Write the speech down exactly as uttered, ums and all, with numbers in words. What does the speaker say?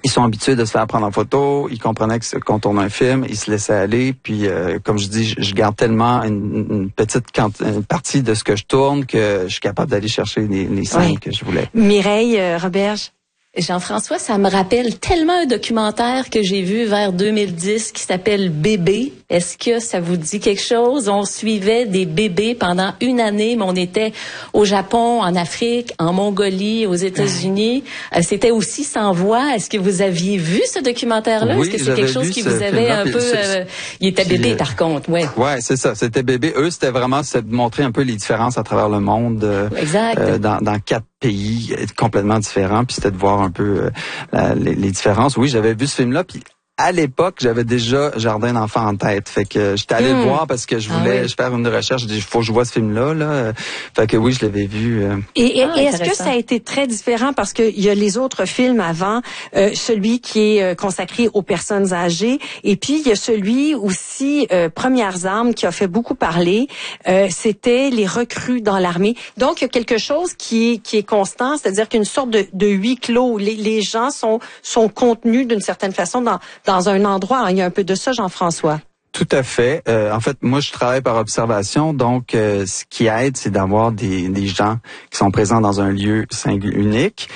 ils sont habitués de se faire prendre en photo, ils comprenaient que qu'on tourne un film, ils se laissaient aller, puis euh, comme je dis, je, je garde tellement une, une petite quanti- une partie de ce que je tourne que je suis capable d'aller chercher les, les scènes oui. que je voulais. Mireille euh, Roberge. Jean-François, ça me rappelle tellement un documentaire que j'ai vu vers deux mille dix qui s'appelle Bébé. Est-ce que ça vous dit quelque chose? On suivait des bébés pendant une année, mais on était au Japon, en Afrique, en Mongolie, aux États-Unis. Euh, c'était aussi sans voix. Est-ce que vous aviez vu ce documentaire-là? Oui, Est-ce que c'est quelque chose qui vous avait un peu... Euh, il était bébé, par contre, ouais. Ouais, c'est ça. C'était bébé. Eux, c'était vraiment c'est de montrer un peu les différences à travers le monde. Euh, exact. Euh, dans, dans quatre pays complètement différents, puis c'était de voir un peu euh, la, les, les différences. Oui, j'avais vu ce film-là, puis à l'époque, j'avais déjà Jardin d'enfants en tête. Fait que j'étais allé mmh. le voir parce que je voulais ah oui. faire une recherche. Je dis, il faut que je vois ce film-là. Là. Fait que oui, je l'avais vu. Euh... Et, et, ah, et est-ce que ça a été très différent parce qu'il y a les autres films avant, euh, celui qui est euh, consacré aux personnes âgées, et puis il y a celui aussi, euh, Premières armes, qui a fait beaucoup parler. Euh, c'était les recrues dans l'armée. Donc, il y a quelque chose qui est, qui est constant, c'est-à-dire qu'une sorte de, de huis clos. Les, les gens sont, sont contenus d'une certaine façon dans dans un endroit. Il y a un peu de ça, Jean-François. Tout à fait. Euh, en fait, moi, je travaille par observation, donc euh, ce qui aide, c'est d'avoir des, des gens qui sont présents dans un lieu singulier, unique,